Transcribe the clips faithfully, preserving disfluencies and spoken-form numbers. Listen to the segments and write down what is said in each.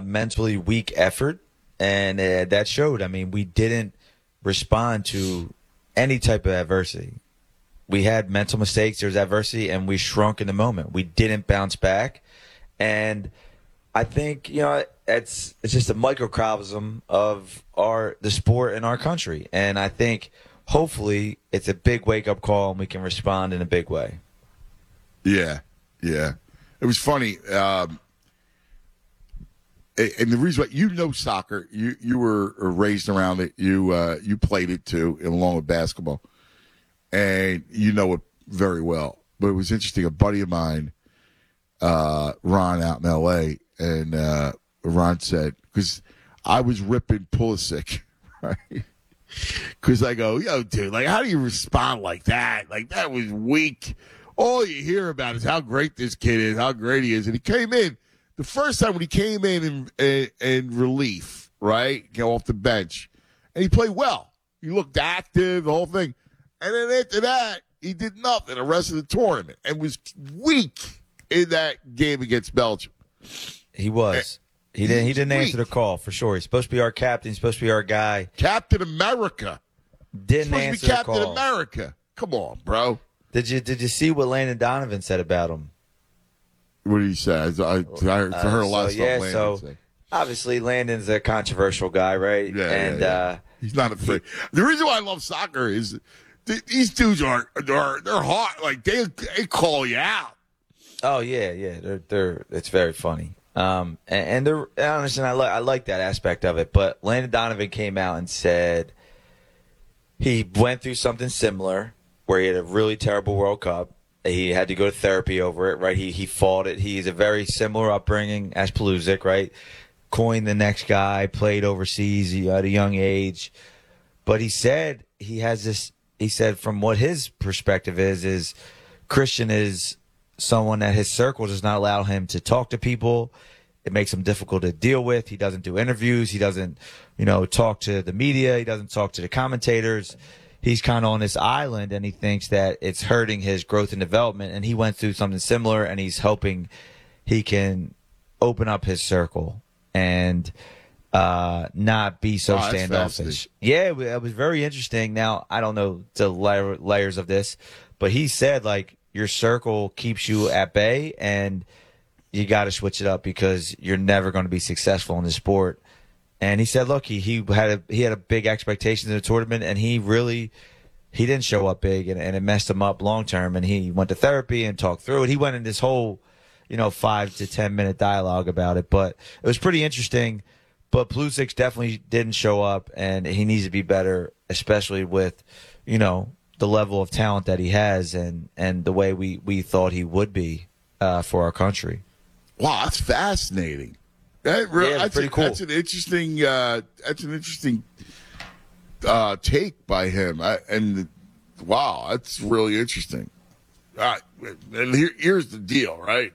mentally weak effort, and uh, that showed. I mean, we didn't respond to any type of adversity. We had mental mistakes, there was adversity, and we shrunk in the moment. We didn't bounce back. And I think, you know, it's it's just a microcosm of our the sport in our country. And I think hopefully it's a big wake-up call and we can respond in a big way. Yeah, yeah. It was funny. Um, and the reason why you know soccer, you, you were raised around it. You uh, you played it too, along with basketball. And you know it very well. But it was interesting. A buddy of mine, uh, Ron, out in L A, and uh, Ron said, because I was ripping Pulisic, right? Because I go, yo, dude, like, how do you respond like that? Like, that was weak. All you hear about is how great this kid is, how great he is. And he came in, the first time when he came in in, in, in relief, right, go off the bench, and he played well. He looked active, the whole thing. And then after that, he did nothing the rest of the tournament and was weak in that game against Belgium. He was. And he didn't. He didn't weak. answer the call for sure. He's supposed to be our captain. He's supposed to be our guy. Captain America. Didn't supposed answer to be Captain the call. America. Come on, bro. Did you Did you see what Landon Donovan said about him? What did he say? I, I, I heard, uh, I heard a lot so, of stuff yeah, Landon so say. Obviously, Landon's a controversial guy, right? Yeah, and yeah, yeah. Uh, he's not afraid. The reason why I love soccer is th- these dudes are are they're hot. Like they they call you out. Oh yeah, yeah. They're they're it's very funny. Um, and, and they're and I understand. I like I like that aspect of it. But Landon Donovan came out and said he went through something similar where he had a really terrible World Cup. He had to go to therapy over it, right? He he fought it. He's a very similar upbringing as Pulisic, right? Coined the next guy, played overseas at a young age. But he said he has this, he said from what his perspective is, is Christian is someone that his circle does not allow him to talk to people. It makes him difficult to deal with. He doesn't do interviews. He doesn't, you know, talk to the media. He doesn't talk to the commentators. He's kind of on this island, and he thinks that it's hurting his growth and development. And he went through something similar, and he's hoping he can open up his circle and uh, not be so Oh, standoffish. Yeah, it, it was very interesting. Now, I don't know the layer, layers of this, but he said, like, your circle keeps you at bay, and you got to switch it up because you're never going to be successful in the sport. And he said, look, he, he had a he had a big expectations in the tournament, and he really he didn't show up big, and, and it messed him up long term. And he went to therapy and talked through it. He went in this whole, you know, five to ten minute dialogue about it, but it was pretty interesting. But Pulisic definitely didn't show up, and he needs to be better, especially with, you know, the level of talent that he has, and and the way we we thought he would be uh, for our country. Wow, that's fascinating. That really, Yeah, that's pretty a, cool. That's an interesting. Uh, that's an interesting uh, take by him. I, and wow, that's really interesting. All right, and here, here's the deal, right?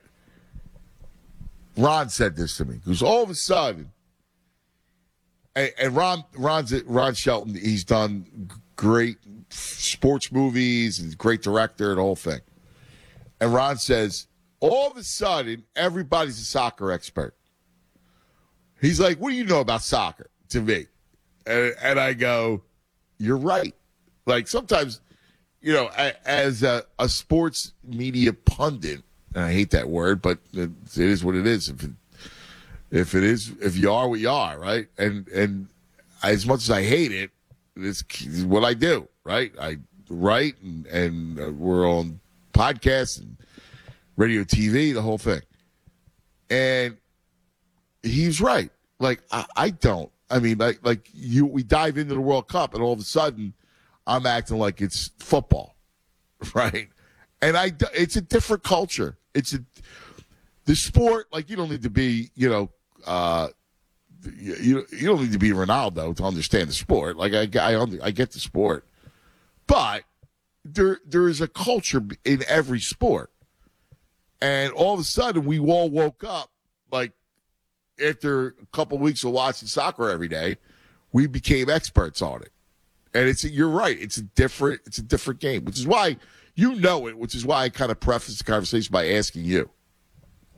Ron said this to me because all of a sudden, and, and Ron, Ron's Ron Shelton, he's done great sports movies and great director and the whole thing. And Ron says, all of a sudden, everybody's a soccer expert. He's like, what do you know about soccer to me? And, and I go, you're right. Like sometimes, you know, as a, a sports media pundit, and I hate that word, but it, it is what it is. If it, if it is, if you are what you are, right? And and as much as I hate it, it's what I do, right? I write, and, and uh, we're on podcasts and radio, T V, the whole thing. And he's right. Like I, I don't. I mean, like like you, we dive into the World Cup, and all of a sudden, I'm acting like it's football, right? And I, it's a different culture. It's a the sport. Like you don't need to be, you know, uh, you you don't need to be Ronaldo to understand the sport. Like I I, I get the sport, but there there is a culture in every sport, and all of a sudden we all woke up like. After a couple of weeks of watching soccer every day, we became experts on it. And it's you're right. It's a different it's a different game, which is why you know it, which is why I kind of prefaced the conversation by asking you.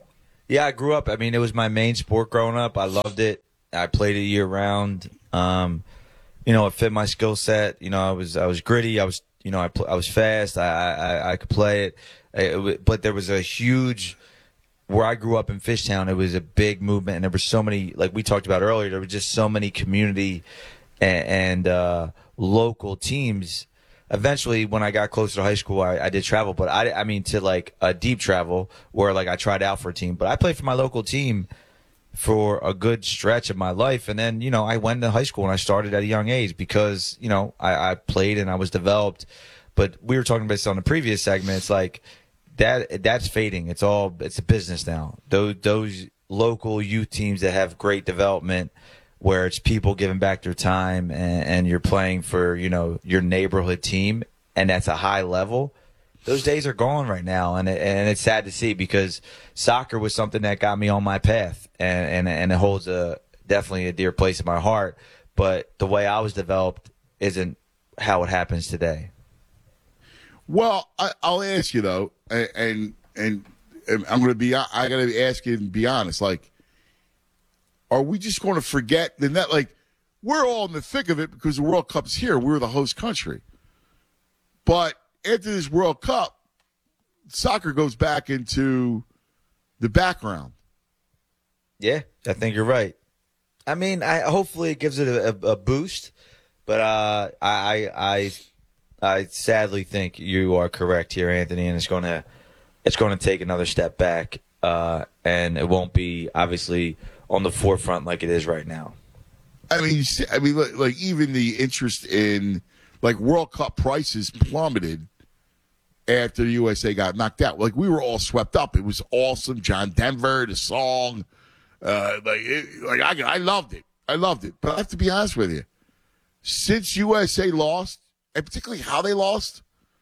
Yeah, I grew up. I mean, it was my main sport growing up. I loved it. I played it year round. Um, you know, it fit my skill set. You know, I was I was gritty. I was you know I pl- I was fast. I I, I could play it. It, it. But there was a huge where I grew up in Fishtown. It was a big movement, and there were so many, like we talked about earlier. There were just so many community and, and uh, local teams. Eventually, when I got closer to high school, I, I did travel, but I, I mean to like a deep travel where like I tried out for a team. But I played for my local team for a good stretch of my life, and then you know I went to high school and I started at a young age because you know I, I played and I was developed. But we were talking about this on the previous segment. It's like that that's fading. It's all it's a business now. Those those local youth teams that have great development, where it's people giving back their time and, and you're playing for, you know, your neighborhood team, and that's a high level. Those days are gone right now, and it, and it's sad to see because soccer was something that got me on my path, and, and, and it holds a definitely a dear place in my heart. But the way I was developed isn't how it happens today. Well, I, I'll ask you though, and and, and I'm going to be I got to ask you and be honest, like, are we just going to forget the net? Like, we're all in the thick of it because the World Cup's here. We're the host country. But after this World Cup, soccer goes back into the background. Yeah, I think you're right. I mean, I hopefully it gives it a, a, a boost, but uh, I, I, I sadly think you are correct here, Anthony, and it's going to, it's going to take another step back, uh, and it won't be obviously on the forefront like it is right now. I mean, you see, I mean, like, like even the interest in like World Cup prices plummeted after the U S A got knocked out. Like we were all swept up. It was awesome. John Denver, the song, uh, like, it, like I, I loved it. I loved it. But I have to be honest with you. Since U S A lost, and particularly how they lost,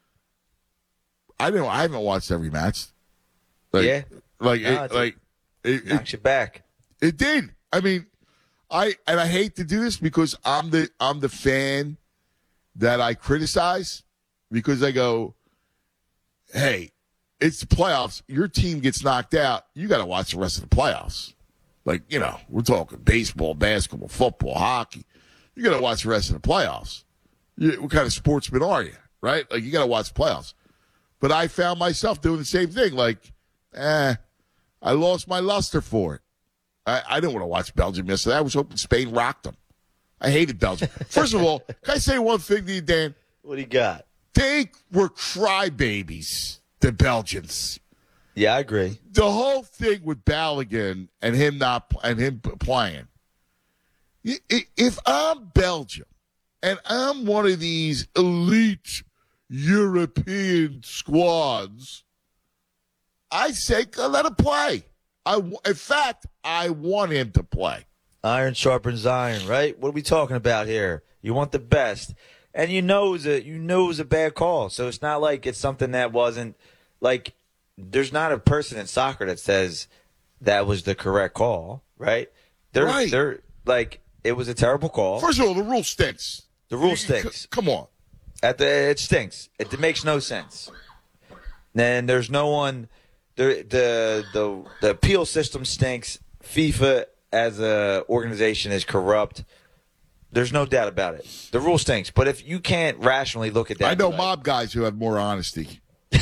I don't. I haven't watched every match. Like, yeah, like, no, it, like it, knocks it, you back. It did. I mean, I and I hate to do this because I'm the I'm the fan that I criticize because I go, hey, it's the playoffs. Your team gets knocked out. You got to watch the rest of the playoffs. Like, you know, we're talking baseball, basketball, football, hockey. You got to watch the rest of the playoffs. You, what kind of sportsman are you, right? Like, you got to watch the playoffs. But I found myself doing the same thing. Like, eh, I lost my luster for it. I, I didn't want to watch Belgium yesterday. I was hoping Spain rocked them. I hated Belgium. First of all, can I say one thing to you, Dan? What do you got? They were crybabies, the Belgians. Yeah, I agree. The whole thing with Balogun and him not and him playing. If I'm Belgium and I'm one of these elite European squads, I say let him play. I, in fact, I want him to play. Iron sharpens iron, right? What are we talking about here? You want the best, and you know it was a you know it was a bad call. So it's not like it's something that wasn't like. There's not a person in soccer that says that was the correct call, right? They're, right. They're like it was a terrible call. First of all, the rule stinks. The rule stinks. C- come on. At the it stinks. It, it makes no sense. And there's no one. The the the the appeal system stinks. FIFA as a organization is corrupt. There's no doubt about it. The rule stinks. But if you can't rationally look at that, I know like, mob guys who have more honesty.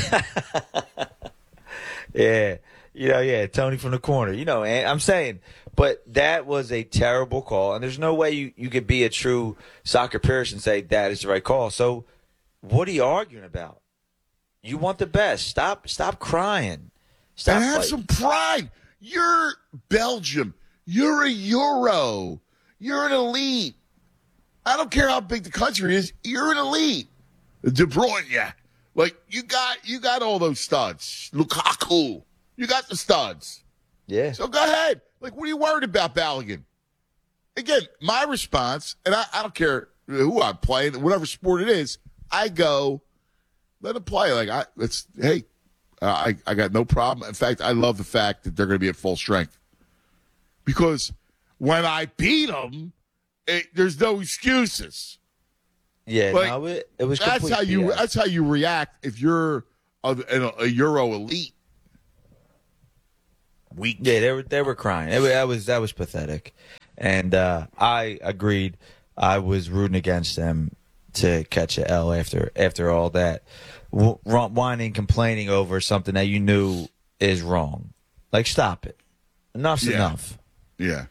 Yeah, you know, yeah, Tony from the corner. You know, I'm saying, but that was a terrible call, and there's no way you, you could be a true soccer purist and say that is the right call. So, what are you arguing about? You want the best. Stop, stop crying. Stop and have fighting. some pride. You're Belgium. You're a Euro. You're an elite. I don't care how big the country is. You're an elite. De Bruyne, yeah. Like, you got you got all those studs. Lukaku. You got the studs. Yeah. So go ahead. Like, what are you worried about, Balogun? Again, my response, and I, I don't care who I'm playing, whatever sport it is, I go, let him play. Like, I, it's, hey, uh, I, I got no problem. In fact, I love the fact that they're going to be at full strength. Because when I beat them, it, there's no excuses. Yeah, like, no, it, it was. That's how you. B S. That's how you react if you're a, a, a Euro elite. weak. Yeah, they were they were crying. It, wa- that was that was pathetic, and uh, I agreed. I was rooting against them to catch a L after after all that w- whining, complaining over something that you knew is wrong. Like, stop it. Enough's Yeah. enough. Yeah.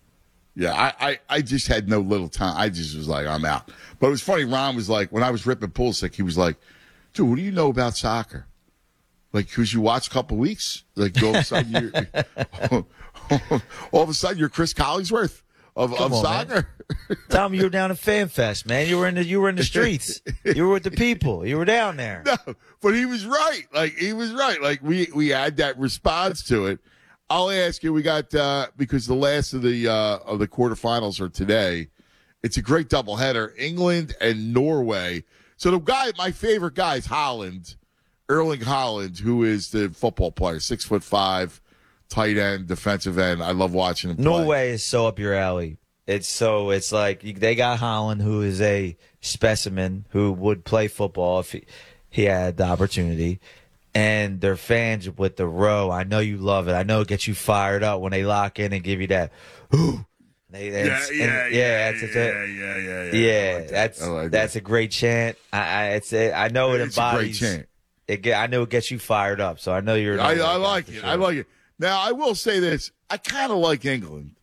Yeah, I, I, I just had no little time. I just was like, I'm out. But it was funny. Ron was like, when I was ripping Pulisic, he was like, dude, what do you know about soccer? Like, because you watch a couple weeks, like all of a sudden you're, all of a sudden you're Chris Collingsworth of, of on, soccer. Tell me you were down at FanFest, man. You were in the you were in the streets. You were with the people. You were down there. No, but he was right. Like, he was right. Like, we, we had that response to it. I'll ask you, we got, uh, because the last of the, uh, of the quarterfinals are today. It's a great doubleheader. England and Norway. So the guy, my favorite guy is Holland, Erling Haaland, who is the football player, six foot five, tight end, defensive end. I love watching him play. Norway is so up your alley. It's so it's like you- they got Holland, who is a specimen who would play football if he, he had the opportunity. And their fans with the row, I know you love it. I know it gets you fired up when they lock in and give you that. Ooh. They, Yeah, it's- yeah, and- yeah, that's, yeah, that's yeah, a, yeah, yeah, yeah. yeah, I like that. that's I like that's that. a great chant. I, I it's a, I know it It's a great embodies. chant. It get, I know it gets you fired up. So I know you're. a I, Norway I guy like for it. sure. I like it. Now I will say this: I kind of like England.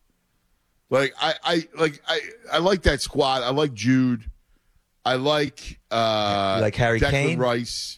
Like I, I like I, I like that squad. I like Jude. I like uh, You like Harry Declan Kane? Rice.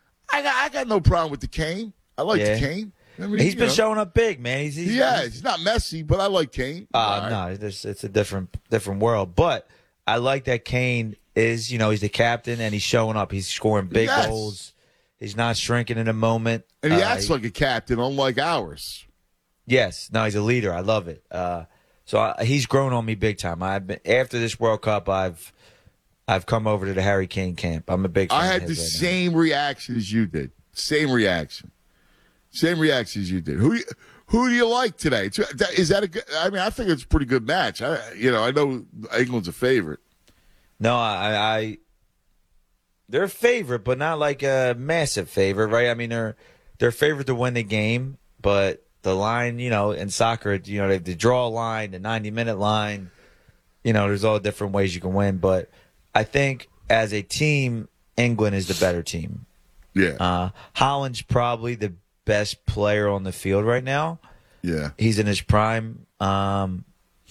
I got I got no problem with the Kane. I like Yeah. the Kane. I mean, He's you been know. showing up big, man. He's, he's Yeah, he's not messy, but I like Kane. Uh, All right. No, it's, it's a different different world. But I like that Kane is, you know, he's the captain and he's showing up. He's scoring big Yes. goals. He's not shrinking in a moment. And he Uh, acts like a captain, unlike ours. Yes, no, he's a leader. I love it. Uh, so I, he's grown on me big time. I've been after this World Cup. I've I've come over to the Harry Kane camp. I'm a big fan I of had the his right now. same reaction as you did. Same reaction. Same reaction as you did. Who who do you like today? Is that a good? I mean, I think it's a pretty good match. I, you know, I know England's a favorite. No, I, I they're a favorite, but not like a massive favorite, right? I mean, they're they're favorite to win the game, but the line, you know, in soccer, you know, they have the draw line, the ninety minute line. You know, there's all different ways you can win, but I think as a team, England is the better team. Yeah, Uh, Holland's probably the best player on the field right now. yeah. He's in his prime. Um,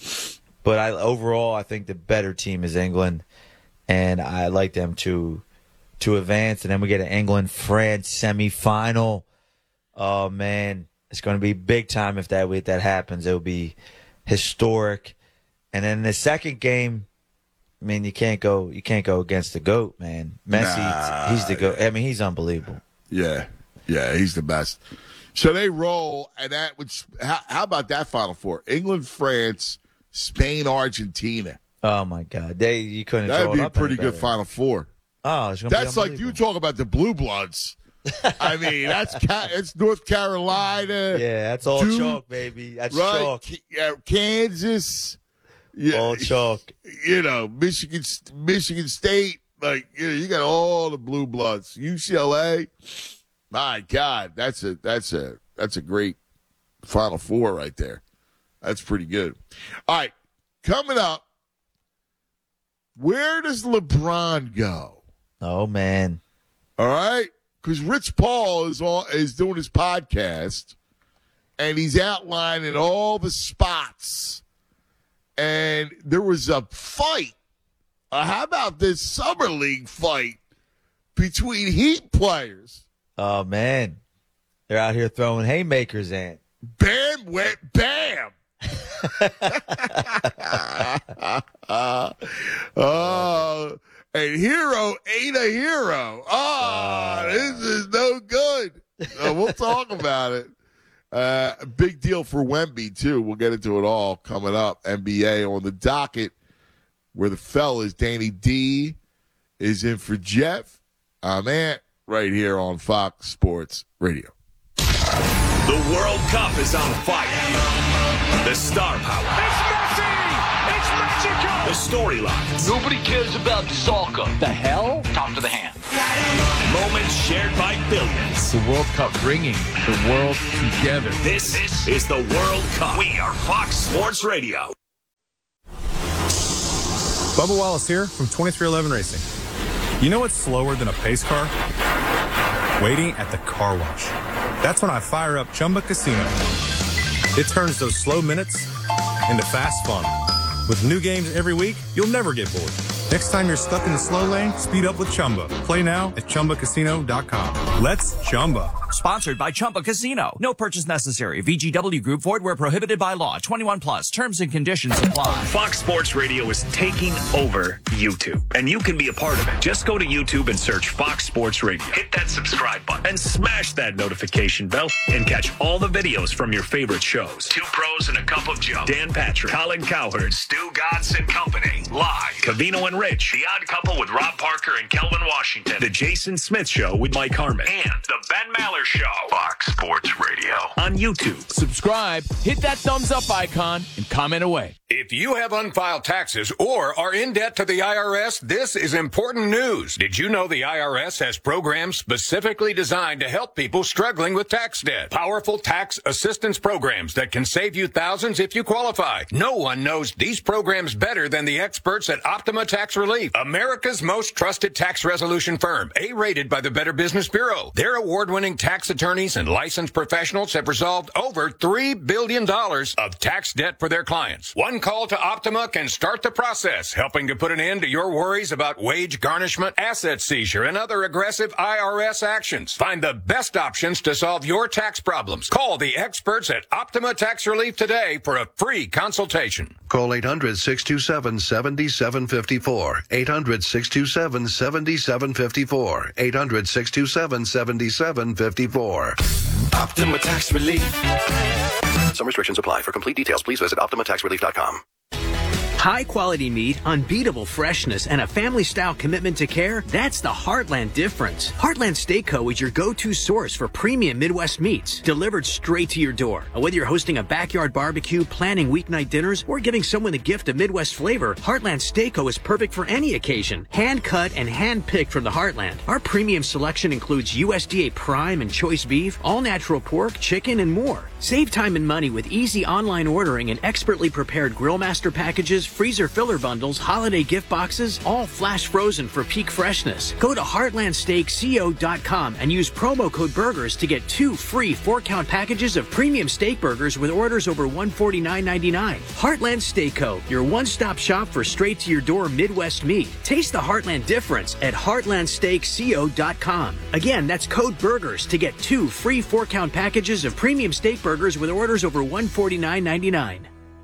but I overall, I think the better team is England, and I like them to to advance. And then we get an England France semifinal. Oh man, it's going to be big time if that if that happens. It will be historic. And then the second game, I mean, you can't go you can't go against the GOAT, man. Messi, Nah, he's the GOAT. I mean, he's unbelievable. Yeah, yeah, he's the best. So they roll, and that would. How, how about that Final Four? England, France, Spain, Argentina. Oh my God, they you couldn't. That'd draw be it a up any pretty good better. Final Four. Oh, it's gonna That's be like you talk about the Blue Bloods. I mean, that's Ca- it's North Carolina, Yeah, that's all Dude, chalk, baby. That's right? chalk. K- yeah, Kansas, yeah, All chalk. you know, Michigan, Michigan State. Like you know, you got all the Blue Bloods. U C L A. My God, that's a that's a that's a great Final Four right there. That's pretty good. All right, coming up, where does LeBron go? Oh man. All right, because Rich Paul is on is doing his podcast, and he's outlining all the spots. And there was a fight. Uh, how about this summer league fight between Heat players? Oh man. They're out here throwing haymakers in. Bam went bam. Oh, and Hero ain't a hero. Oh, this is no good. Uh, we'll talk about it. Uh, big deal for Wemby, too. We'll get into it all coming up. N B A on the docket, where the fellas, Danny D, is in for Jeff. I'm Ant, right here on Fox Sports Radio. The World Cup is on fire. The star power. It's Messi! It's magical! The storylines. Nobody cares about soccer. The hell? Talk to the hand. Moments shared by billions. The World Cup bringing the world together. This is the World Cup. We are Fox Sports Radio. Bubba Wallace here from twenty-three eleven Racing. You know what's slower than a pace car? Waiting at the car wash. That's when I fire up Chumba Casino. It turns those slow minutes into fast fun. With new games every week, you'll never get bored. Next time you're stuck in the slow lane, speed up with Chumba. Play now at Chumba Casino dot com. Let's Chumba. Sponsored by Chumba Casino. No purchase necessary. V G W Group. Void where prohibited by law. twenty-one plus. Terms and conditions apply. Fox Sports Radio is taking over YouTube, and you can be a part of it. Just go to YouTube and search Fox Sports Radio. Hit that subscribe button and smash that notification bell and catch all the videos from your favorite shows. Two Pros and a Cup of Joe. Dan Patrick, Colin Cowherd, Stu Godson Company. Live. Cavino and Rich. The Odd Couple with Rob Parker and Kelvin Washington. The Jason Smith Show with Mike Harmon. And the Ben Maller Show. Fox Sports Radio. On YouTube. Subscribe, hit that thumbs up icon, and comment away. If you have unfiled taxes or are in debt to the I R S, this is important news. Did you know the I R S has programs specifically designed to help people struggling with tax debt? Powerful tax assistance programs that can save you thousands if you qualify. No one knows these programs better than the experts at Optima Tax Relief, America's most trusted tax resolution firm, A-rated by the Better Business Bureau. Their award-winning tax attorneys and licensed professionals have resolved over three billion dollars of tax debt for their clients. One call to Optima can start the process, helping to put an end to your worries about wage garnishment, asset seizure, and other aggressive I R S actions. Find the best options to solve your tax problems. Call the experts at Optima Tax Relief today for a free consultation. Call eight hundred, six two seven, seven seven five four. eight hundred, six two seven, seven seven five four. eight hundred, six two seven, seven seven five four. Optima Tax Relief. Some restrictions apply. For complete details, please visit optima tax relief dot com. High-quality meat, unbeatable freshness, and a family-style commitment to care, that's the Heartland difference. Heartland Steak Co. is your go-to source for premium Midwest meats, delivered straight to your door. Whether you're hosting a backyard barbecue, planning weeknight dinners, or giving someone the gift of Midwest flavor, Heartland Steak Co. is perfect for any occasion. Hand-cut and hand-picked from the Heartland. Our premium selection includes U S D A Prime and Choice Beef, all-natural pork, chicken, and more. Save time and money with easy online ordering and expertly prepared Grillmaster packages, freezer filler bundles, holiday gift boxes, all flash frozen for peak freshness. Go to heartland steak co dot com and use promo code BURGERS to get two free four-count packages of premium steak burgers with orders over one hundred forty-nine ninety-nine. Heartland Steak Co., your one-stop shop for straight-to-your-door Midwest meat. Taste the Heartland difference at heartland steak co dot com. Again, that's code BURGERS to get two free four-count packages of premium steak burgers with orders over one hundred forty-nine ninety-nine.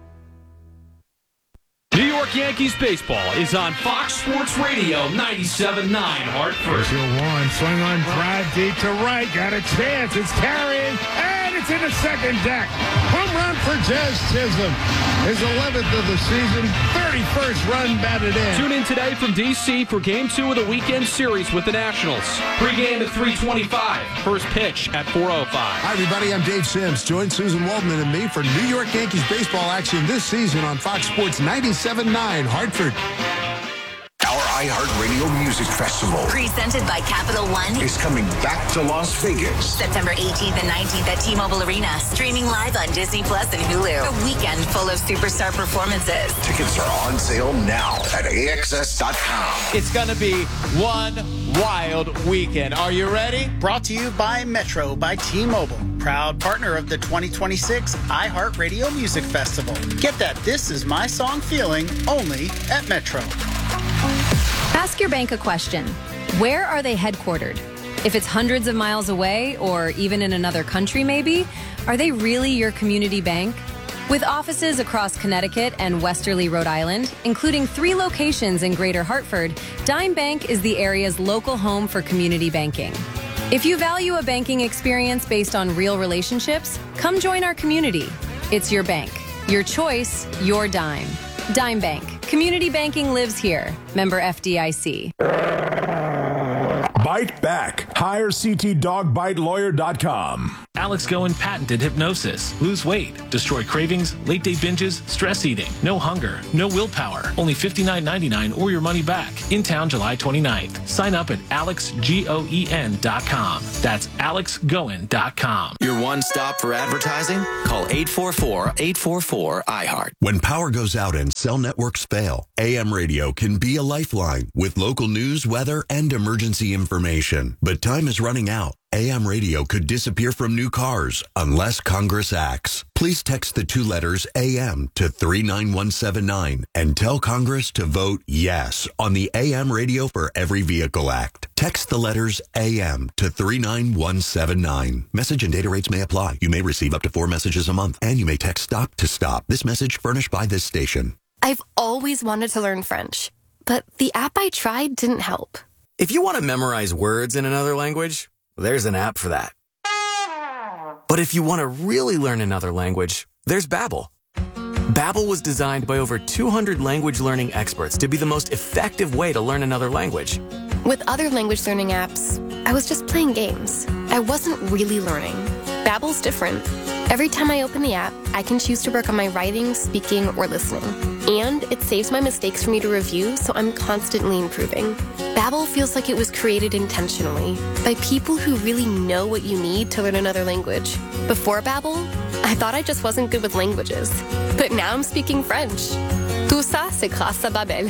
New York Yankees baseball is on Fox Sports Radio ninety-seven point nine Hartford. Here's one, swing on, drive deep to right, got a chance, it's carrying, and it's in the second deck. Home run for Jazz Chisholm. His eleventh of the season, thirty-first run batted in. Tune in today from D C for Game two of the weekend series with the Nationals. Pre-game at three twenty-five, first pitch at four oh five. Hi, everybody, I'm Dave Sims. Join Susan Waldman and me for New York Yankees baseball action this season on Fox Sports ninety-seven point nine Hartford. Our iHeartRadio Music Festival, presented by Capital One, is coming back to Las Vegas. September eighteenth and nineteenth at T-Mobile Arena. Streaming live on Disney Plus and Hulu. A weekend full of superstar performances. Tickets are on sale now at A X S dot com. It's going to be one wild weekend. Are you ready? Brought to you by Metro by T-Mobile. Proud partner of the twenty twenty-six iHeartRadio Music Festival. Get that This Is My Song feeling only at Metro. Ask your bank a question. Where are they headquartered? If it's hundreds of miles away or even in another country maybe, are they really your community bank? With offices across Connecticut and Westerly, Rhode Island, including three locations in Greater Hartford, Dime Bank is the area's local home for community banking. If you value a banking experience based on real relationships, come join our community. It's your bank. Your choice, your dime. Dime Bank. Community banking lives here. Member F D I C. Bite back. Hire C T dog bite lawyer dot com. Alex Goen patented hypnosis. Lose weight, destroy cravings, late-day binges, stress eating, no hunger, no willpower. Only fifty-nine ninety-nine or your money back. In town July twenty-ninth. Sign up at alex goen dot com. That's alex goen dot com. Your one stop for advertising? Call eight four four, eight four four, I heart. When power goes out and cell networks fail, A M radio can be a lifeline with local news, weather, and emergency information. But time is running out. A M radio could disappear from new cars unless Congress acts. Please text the two letters A M to three nine one seven nine and tell Congress to vote yes on the A M Radio for Every Vehicle Act. Text the letters A M to three nine one seven nine. Message and data rates may apply. You may receive up to four messages a month, and you may text STOP to STOP. This message furnished by this station. I've always wanted to learn French, but the app I tried didn't help. If you want to memorize words in another language, there's an app for that. But if you want to really learn another language, there's Babbel. Babbel was designed by over two hundred language learning experts to be the most effective way to learn another language. With other language learning apps, I was just playing games. I wasn't really learning. Babbel's different. Every time I open the app, I can choose to work on my writing, speaking, or listening. And it saves my mistakes for me to review, so I'm constantly improving. Babbel feels like it was created intentionally by people who really know what you need to learn another language. Before Babbel, I thought I just wasn't good with languages. But now I'm speaking French. Tout ça, c'est grâce à Babbel.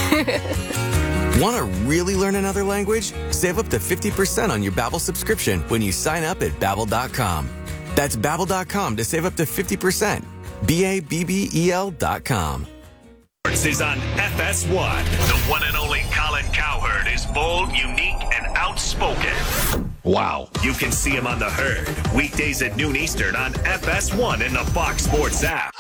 Want to really learn another language? Save up to fifty percent on your Babbel subscription when you sign up at babbel dot com. That's babbel dot com to save up to fifty percent. B A B B E L dot com. Is on F S one. The one and only Colin Cowherd is bold, unique, and outspoken. Wow. You can see him on The Herd, weekdays at noon Eastern on F S one and the Fox Sports app.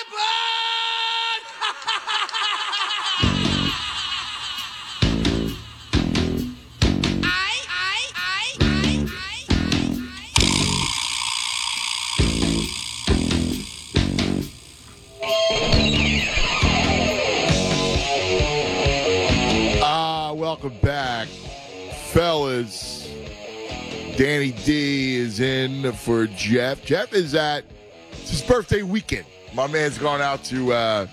Welcome back, fellas. Danny D is in for Jeff. Jeff is at it's his birthday weekend. My man's gone out to uh,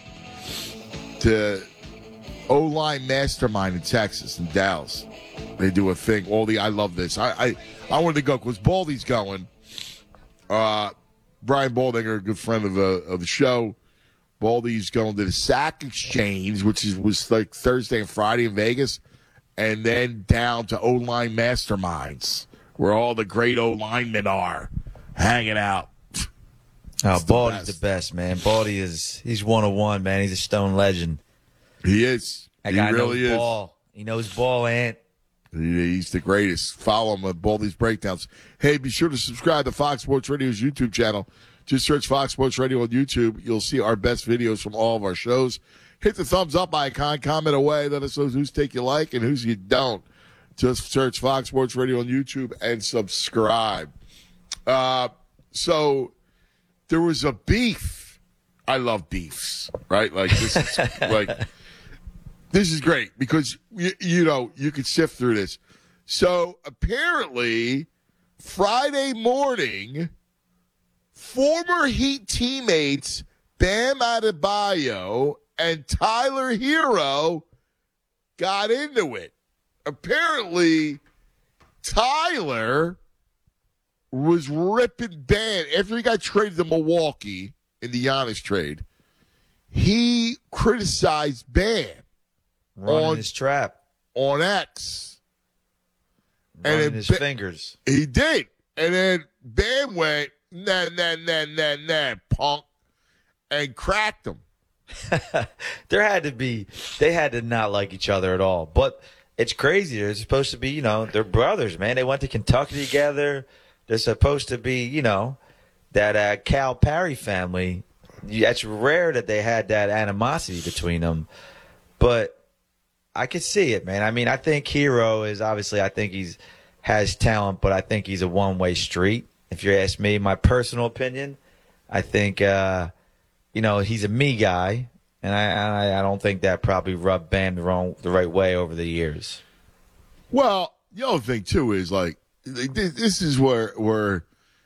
to O-Line Mastermind in Texas, in Dallas. They do a thing. All the I love this. I I, I wanted to go because Baldy's going. Uh, Brian Baldinger, a good friend of the of the show. Baldy's going to the Sack Exchange, which is was like Thursday and Friday in Vegas. And then down to O-Line Masterminds, where all the great O-linemen are hanging out. Oh, Baldy's the best, man. Baldy is, he's one oh one, man. He's a Stone legend. He is. That he guy really knows is. ball. He knows ball, Ant. He's the greatest. Follow him at Baldy's Breakdowns. Hey, be sure to subscribe to Fox Sports Radio's YouTube channel. Just search Fox Sports Radio on YouTube. You'll see our best videos from all of our shows. Hit the thumbs up icon, comment away, let us know whose take you like and whose you don't. Just search Fox Sports Radio on YouTube and subscribe. Uh, so there was a beef. I love beefs, right? Like this is like this is great because you, you know you could sift through this. So apparently, Friday morning, former Heat teammates Bam Adebayo and Tyler Hero got into it. Apparently, Tyler was ripping Bam after he got traded to Milwaukee in the Giannis trade. He criticized Bam Running on his trap on X, running then his Ba- fingers. He did, and then Bam went nah nah nah nah nah punk and cracked him. There had to be, they had to not like each other at all. But it's crazy. They're supposed to be, you know, they're brothers, man. They went to Kentucky together. They're supposed to be, you know, that uh, Cal Perry family. It's rare that they had that animosity between them. But I could see it, man. I mean, I think Hero is obviously, I think he's has talent, but I think he's a one-way street. If you ask me, my personal opinion, I think, uh, you know, he's a me guy, and I, I I don't think that probably rubbed Bam the wrong the right way over the years. Well, the other thing too is like this is where where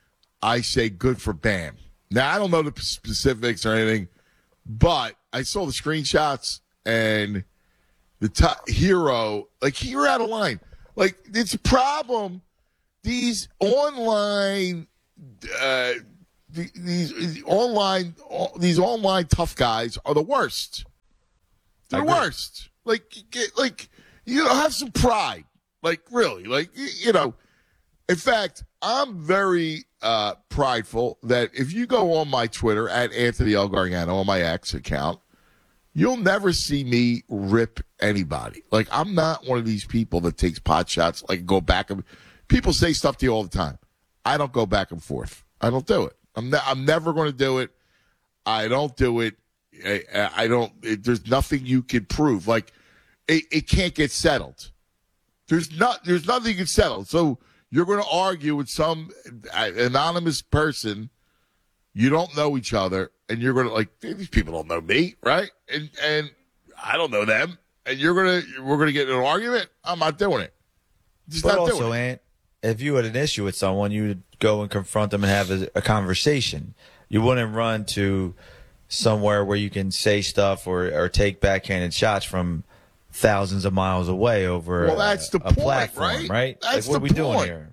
I say good for Bam. Now, I don't know the specifics or anything, but I saw the screenshots and the top hero, like, you're out of line. Like, it's a problem. These online, uh, these, these online, these online tough guys are the worst. They're the worst. Like, get, like, you know, have some pride. Like, really, like, you know. In fact, I'm very uh, prideful that if you go on my Twitter, at Anthony L. Gargano, on my X account, you'll never see me rip anybody. Like, I'm not one of these people that takes pot shots, like, go back and people say stuff to you all the time. I don't go back and forth. I don't do it. I'm, ne- I'm never going to do it. I don't do it. I, I don't. It, there's nothing you can prove. Like, it, it can't get settled. There's not. There's nothing you can settle. So you're going to argue with some anonymous person. You don't know each other, and you're going to like these people don't know me, right? And and I don't know them, and you're gonna we're going to get in an argument. I'm not doing it. Just but not also, doing it. Ant, if you had an issue with someone, you would go and confront them and have a, a conversation. You wouldn't run to somewhere where you can say stuff or, or take backhanded shots from thousands of miles away over well, that's a, the a point, platform, right? right? That's like, what the are we point. doing here?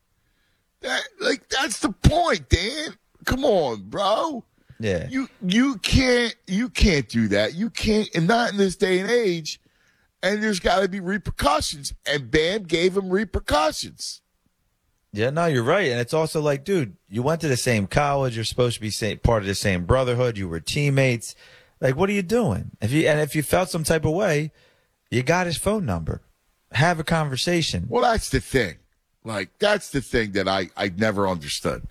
That, like, that's the point, Dan. Come on, bro. Yeah. You you can't you can't do that. You can't, and not in this day and age. And there's got to be repercussions. And Bam gave him repercussions. Yeah, no, you're right. And it's also like, dude, you went to the same college. You're supposed to be same, part of the same brotherhood. You were teammates. Like, what are you doing? If you and if you felt some type of way, you got his phone number. Have a conversation. Well, that's the thing. Like, that's the thing that I, I never understood.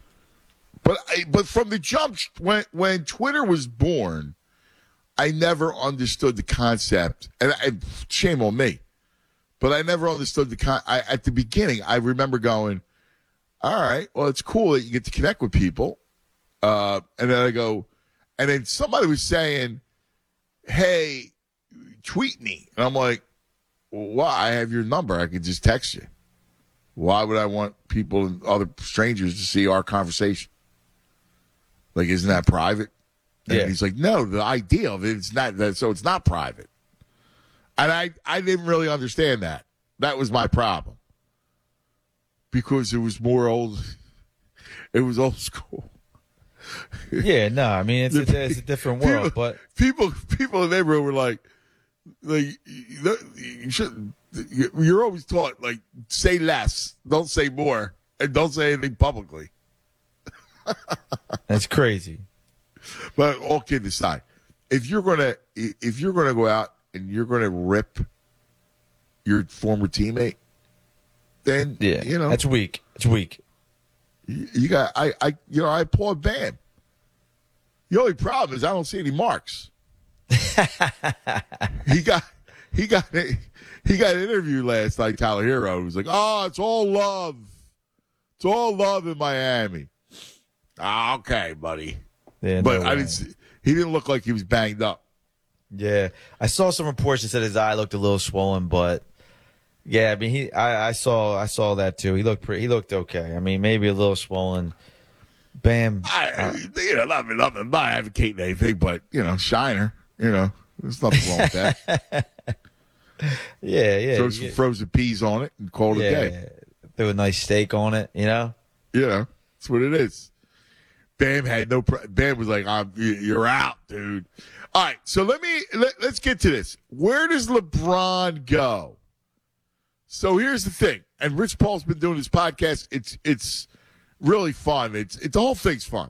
But I, but from the jump, when when Twitter was born, I never understood the concept. And I, shame on me. But I never understood the con. I, at the beginning, I remember going, all right, well, it's cool that you get to connect with people. Uh, and then I go, and then somebody was saying, hey, tweet me. And I'm like, well, I have your number. I could just text you. Why would I want people and other strangers to see our conversation? Like, isn't that private? And yeah. He's like, no, the idea of it, it's not that, so it's not private. And I, I didn't really understand that. That was my problem. Because it was more old, it was old school. Yeah, no, I mean, it's, a, it's a different world. People, but people people in the neighborhood were like, like you, you should, you're always taught, like, say less, don't say more, and don't say anything publicly. That's crazy. But all kidding aside, if you're gonna if you're gonna go out and you're gonna rip your former teammate, then yeah, you know that's weak. It's weak. You, you got I, I you know I applaud Bam. The only problem is I don't see any marks. he got he got he got an interview last night. Tyler Hero was like, "Oh, it's all love. It's all love in Miami." Ah, okay, buddy. Yeah, but no I way. didn't see, he didn't look like he was banged up. Yeah, I saw some reports that said his eye looked a little swollen, but yeah, I mean, he, I, I saw, I saw that too. He looked pretty, he looked okay. I mean, maybe a little swollen. Bam. I, uh, you know, nothing, nothing, not advocating anything, but you know, Shiner. You know, there's nothing wrong with that. yeah, yeah. Throw some yeah. frozen peas on it and call it yeah, a day. Throw a nice steak on it. You know. You know, that's what it is. Bam had no. Pro- Bam was like, I'm, "You're out, dude." All right, so let me let, let's get to this. Where does LeBron go? So here's the thing, and Rich Paul's been doing this podcast. It's it's really fun. It's it's the whole thing's fun.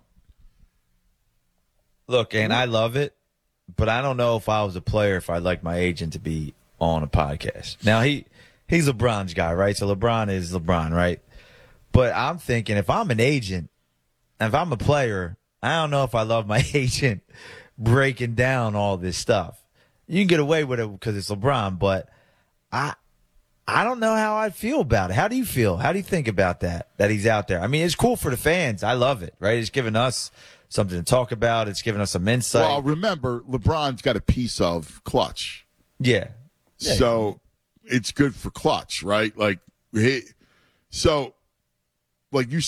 Look, and I love it, but I don't know if I was a player if I'd like my agent to be on a podcast. Now he he's LeBron's guy, right? So LeBron is LeBron, right? But I'm thinking if I'm an agent, if I'm a player, I don't know if I love my agent breaking down all this stuff. You can get away with it because it's LeBron, but I I don't know how I'd feel about it. How do you feel? How do you think about that, that he's out there? I mean, it's cool for the fans. I love it, right? It's giving us something to talk about. It's giving us some insight. Well, remember, LeBron's got a piece of Clutch. Yeah. yeah so it's good for Clutch, right? Like, he, so, like you said,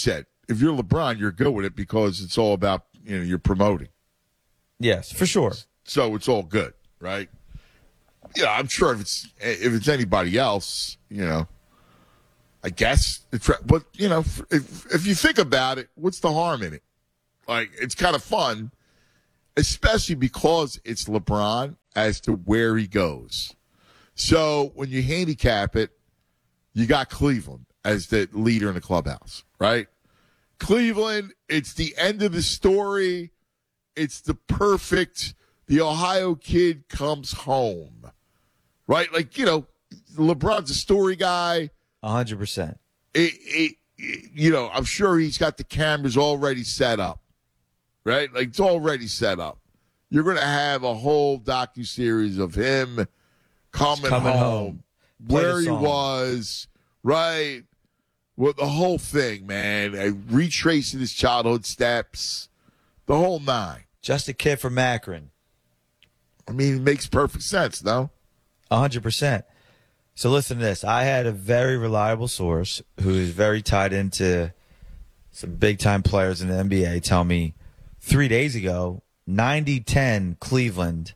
if you're LeBron, you're good with it because it's all about, you know, you're promoting. Yes, for sure. So it's all good, right? Yeah, I'm sure if it's if it's anybody else, you know, I guess. It's, but you know, if if you think about it, what's the harm in it? Like, it's kind of fun, especially because it's LeBron as to where he goes. So when you handicap it, you got Cleveland as the leader in the clubhouse, right? Cleveland, it's the end of the story. It's the perfect, the Ohio kid comes home, right? Like, you know, LeBron's a story guy. one hundred percent. It, it, it, you know, I'm sure he's got the cameras already set up, right? Like, it's already set up. You're going to have a whole docuseries of him coming, coming home, home. where he was, right? Well, the whole thing, man. Uh, retracing his childhood steps, the whole nine. Just a kid from Akron. I mean, it makes perfect sense, no? one hundred percent. So listen to this. I had a very reliable source who is very tied into some big-time players in the N B A tell me three days ago, ninety ten Cleveland,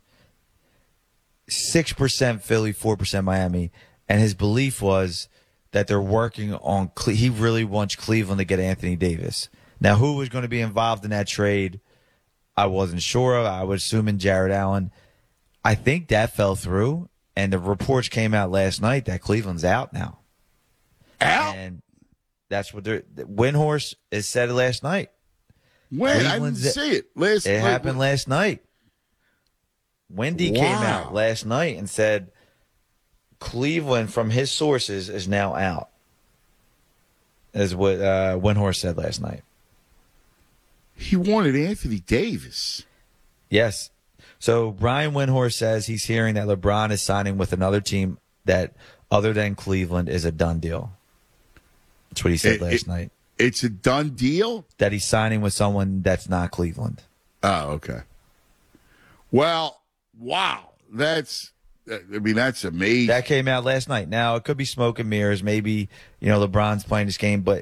six percent Philly, four percent Miami. And his belief was that they're working on Cle- – he really wants Cleveland to get Anthony Davis. Now, who was going to be involved in that trade, I wasn't sure of. I was assuming Jared Allen. I think that fell through, and the reports came out last night that Cleveland's out now. Out? And that's what they're – Windhorst has said it last night. When? I didn't see it. Last It night. happened last night. Wendy Wow. came out last night and said Cleveland, from his sources, is now out, is what uh, Windhorst said last night. He wanted Anthony Davis. Yes. So Brian Windhorst says he's hearing that LeBron is signing with another team that, other than Cleveland, is a done deal. That's what he said It- last it- night. It's a done deal? That he's signing with someone that's not Cleveland. Oh, okay. Well, wow. That's, I mean, that's amazing. That came out last night. Now, it could be smoke and mirrors. Maybe, you know, LeBron's playing this game. But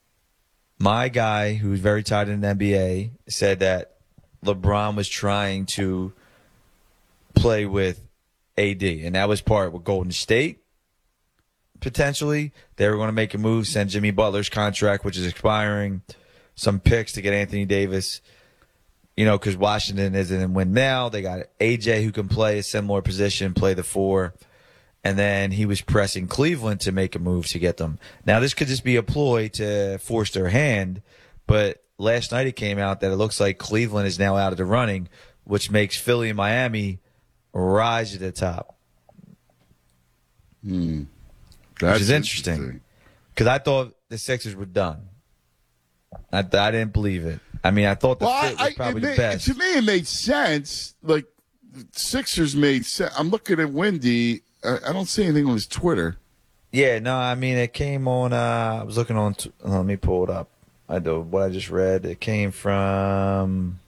my guy, who's very tied in the N B A, said that LeBron was trying to play with A D. And that was part with Golden State. Potentially, they were going to make a move, send Jimmy Butler's contract, which is expiring, some picks to get Anthony Davis, you know, because Washington isn't in win now. They got A J who can play a similar position, play the four, and then he was pressing Cleveland to make a move to get them. Now, this could just be a ploy to force their hand, but last night it came out that it looks like Cleveland is now out of the running, which makes Philly and Miami rise to the top. Hmm. Which That's is interesting, because I thought the Sixers were done. I, I didn't believe it. I mean, I thought the Well, fit was I, probably it the made, best. to me, it made sense. Like, the Sixers made sense. I'm looking at Wendy. I, I don't see anything on his Twitter. Yeah, no, I mean, it came on. Uh, I was looking on. T- let me pull it up. I do what I just read. It came from.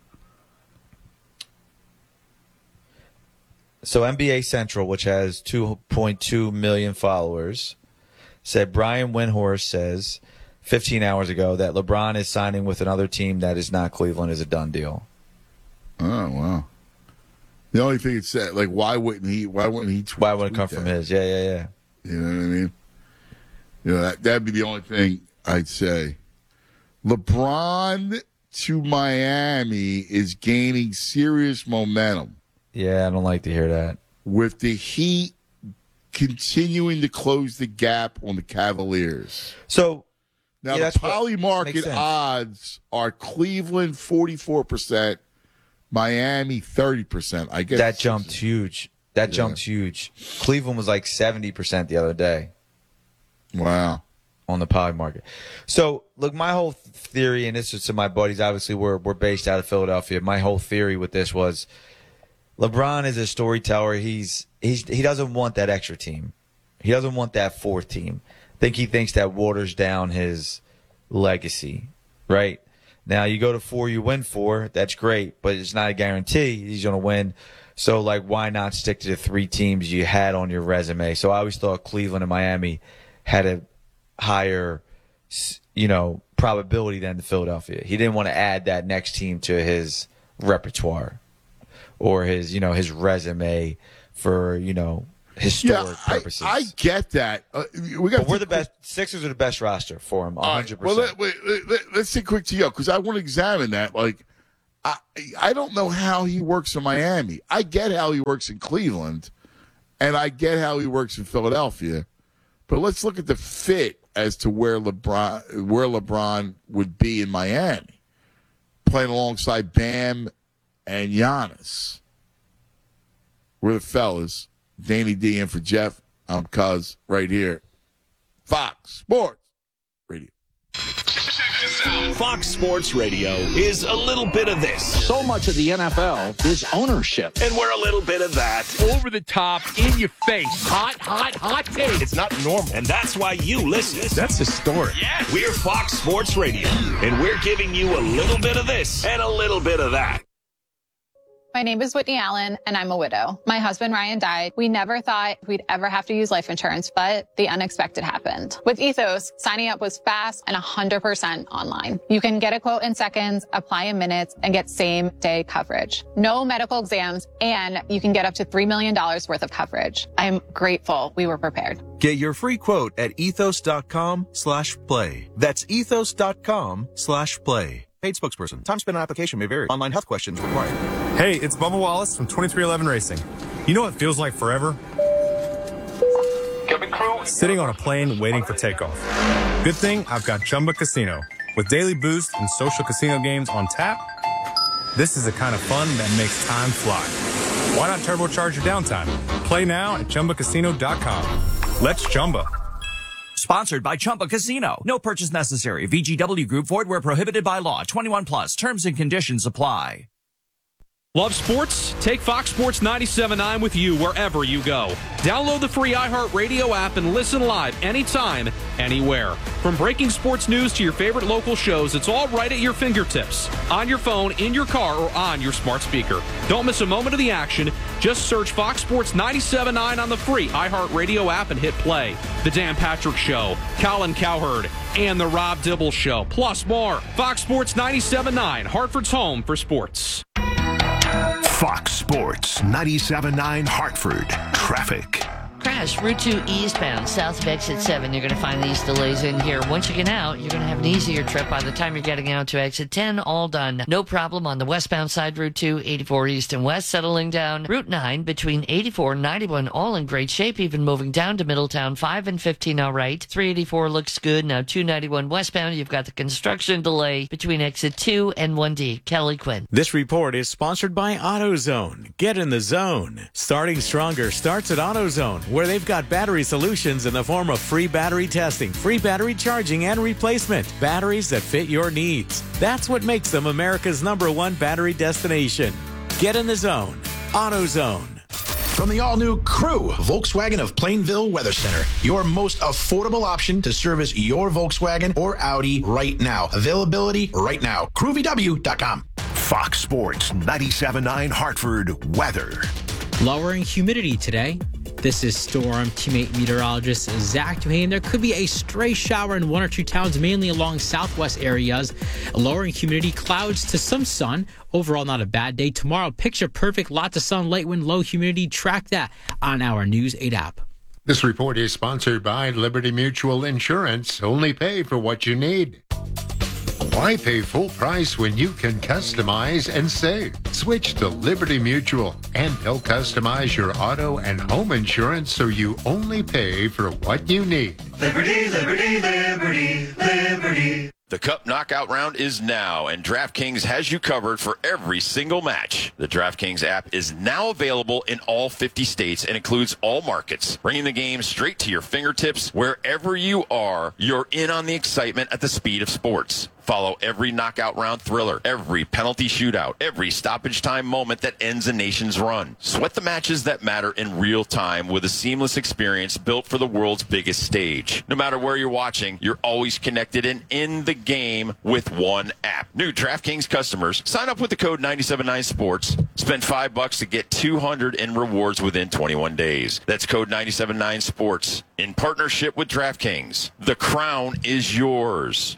So N B A Central, which has two point two million followers, said Brian Windhorst says fifteen hours ago that LeBron is signing with another team that is not Cleveland is a done deal. Oh, wow. The only thing it said, like, why wouldn't he? Why wouldn't he? Tweet, Why would it come tweet from that? his? Yeah, yeah, yeah. You know what I mean? You know, that, that'd be the only thing I'd say. LeBron to Miami is gaining serious momentum. Yeah, I don't like to hear that. With the Heat continuing to close the gap on the Cavaliers. So, now yeah, the that's what poly makes market sense. odds are Cleveland forty-four percent, Miami thirty percent. I guess That jumped huge. That Yeah. jumped huge. Cleveland was like seventy percent the other day. Wow. On the pod market. So, look, my whole theory, and this is to my buddies, obviously we're, we're based out of Philadelphia. My whole theory with this was LeBron is a storyteller. He's, he's, he doesn't want that extra team. He doesn't want that fourth team. I think he thinks that waters down his legacy, right? Now, you go to four, you win four. That's great, but it's not a guarantee he's going to win. So, like, why not stick to the three teams you had on your resume? So I always thought Cleveland and Miami had a higher, you know, probability than the Philadelphia. He didn't want to add that next team to his repertoire or his, you know, his resume for, you know, historic yeah, purposes. I, I get that. Uh, we got. But we're the best. Sixers are the best roster for him. one hundred percent. All right, well, let, wait, let, let's take a quick to you because I want to examine that. Like, I I don't know how he works in Miami. I get how he works in Cleveland, and I get how he works in Philadelphia. But let's look at the fit as to where LeBron where LeBron would be in Miami, playing alongside Bam and Giannis. We're the fellas. Danny D in for Jeff. I'm Cuz right here. Fox Sports Radio. Fox Sports Radio is a little bit of this. So much of the N F L is ownership. And we're a little bit of that. Over the top, in your face. Hot, hot, hot take. It's not normal. And that's why you listen. That's historic. Yes. We're Fox Sports Radio. And we're giving you a little bit of this and a little bit of that. My name is Whitney Allen, and I'm a widow. My husband, Ryan, died. We never thought we'd ever have to use life insurance, but the unexpected happened. With Ethos, signing up was fast and one hundred percent online. You can get a quote in seconds, apply in minutes, and get same-day coverage. No medical exams, and you can get up to three million dollars worth of coverage. I'm grateful we were prepared. Get your free quote at ethos.com slash play. That's ethos.com slash play. Paid spokesperson. Time spent on application may vary. Online health questions required. Hey, it's Bubba Wallace from twenty-three eleven Racing. You know what it feels like forever? Sitting on a plane waiting for takeoff. Good thing I've got Chumba Casino. With daily boost and social casino games on tap, this is the kind of fun that makes time fly. Why not turbocharge your downtime? Play now at Chumba Casino dot com. Let's Chumba. Sponsored by Chumba Casino. No purchase necessary. V G W Group. Void where prohibited by law. twenty-one plus. Terms and conditions apply. Love sports? Take Fox Sports ninety-seven point nine with you wherever you go. Download the free iHeartRadio app and listen live anytime, anywhere. From breaking sports news to your favorite local shows, it's all right at your fingertips. On your phone, in your car, or on your smart speaker. Don't miss a moment of the action. Just search Fox Sports ninety-seven point nine on the free iHeartRadio app and hit play. The Dan Patrick Show, Colin Cowherd, and The Rob Dibble Show, plus more. Fox Sports ninety-seven point nine, Hartford's home for sports. Fox Sports ninety-seven point nine Hartford. Traffic. Crash, Route two eastbound, south of exit seven. You're going to find these delays in here. Once you get out, you're going to have an easier trip by the time you're getting out to exit ten. All done. No problem on the westbound side, Route two, eighty-four east and west, settling down. Route nine between eighty-four and ninety-one, all in great shape, even moving down to Middletown. five and fifteen all right. three eighty-four looks good. Now two ninety-one westbound, you've got the construction delay between exit two and one D. Kelly Quinn. This report is sponsored by AutoZone. Get in the zone. Starting Stronger starts at AutoZone, where they've got battery solutions in the form of free battery testing, free battery charging, and replacement. Batteries that fit your needs. That's what makes them America's number one battery destination. Get in the zone. AutoZone. From the all-new Crew, Volkswagen of Plainville Weather Center, your most affordable option to service your Volkswagen or Audi right now. Availability right now. crew v w dot com. Fox Sports ninety-seven point nine Hartford weather. Lowering humidity today. This is Storm teammate meteorologist Zach Duhane. There could be a stray shower in one or two towns, mainly along southwest areas. Lowering humidity, clouds to some sun. Overall, not a bad day. Tomorrow, picture perfect. Lots of sun, light wind, low humidity. Track that on our News eight app. This report is sponsored by Liberty Mutual Insurance. Only pay for what you need. Why pay full price when you can customize and save? Switch to Liberty Mutual, and they'll customize your auto and home insurance so you only pay for what you need. Liberty, liberty, liberty, liberty. The Cup Knockout Round is now, and DraftKings has you covered for every single match. The DraftKings app is now available in all fifty states and includes all markets, bringing the game straight to your fingertips. Wherever you are, you're in on the excitement at the speed of sports. Follow every knockout round thriller, every penalty shootout, every stoppage time moment that ends a nation's run. Sweat the matches that matter in real time with a seamless experience built for the world's biggest stage. No matter where you're watching, you're always connected and in the game with one app. New DraftKings customers, sign up with the code ninety-seven point nine sports. Spend five bucks to get two hundred in rewards within twenty-one days. That's code ninety-seven point nine sports in partnership with DraftKings. The crown is yours.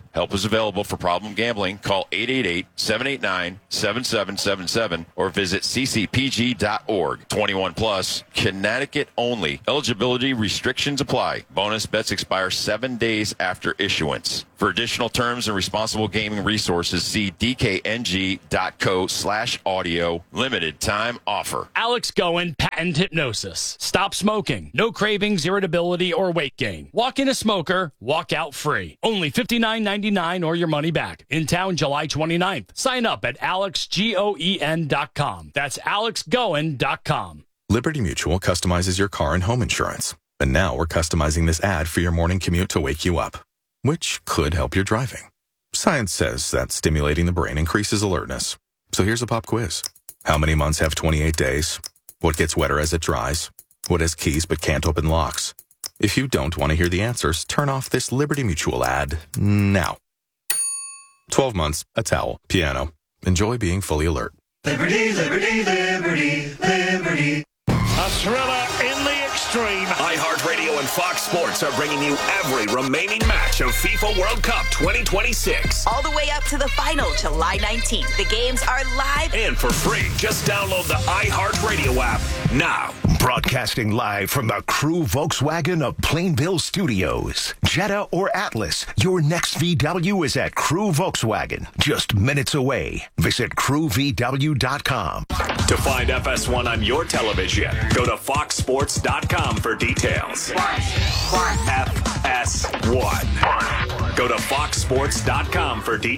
Help is available for problem gambling. Call eight eight eight, seven eight nine, seven seven seven seven or visit c c p g dot org. twenty-one plus, Connecticut only. Eligibility restrictions apply. Bonus bets expire seven days after issuance. For additional terms and responsible gaming resources, see d k n g dot co slash audio. Limited time offer. Alex Goen, patent hypnosis. Stop smoking. No cravings, irritability, or weight gain. Walk in a smoker, walk out free. Only fifty-nine ninety-nine or your money back. In town July twenty-ninth. Sign up at alex goen dot com. That's alex goen dot com. Liberty Mutual customizes your car and home insurance. And now we're customizing this ad for your morning commute to wake you up, which could help your driving. Science says that stimulating the brain increases alertness. So here's a pop quiz. How many months have twenty-eight days? What gets wetter as it dries? What has keys but can't open locks? If you don't want to hear the answers, turn off this Liberty Mutual ad now. twelve months, a towel, piano. Enjoy being fully alert. Liberty, liberty, liberty, liberty. A thriller in the extreme. iHeartRadio and Fox Sports are bringing you every remaining match of FIFA World Cup twenty twenty-six. All the way up to the final, July nineteenth. The games are live and for free. Just download the iHeartRadio app now. Broadcasting live from the Crew Volkswagen of Plainville Studios. Jetta or Atlas, your next V W is at Crew Volkswagen. Just minutes away. Visit crew v w dot com. To find F S one on your television, go to fox sports dot com for details. F S one. Go to fox sports dot com for details.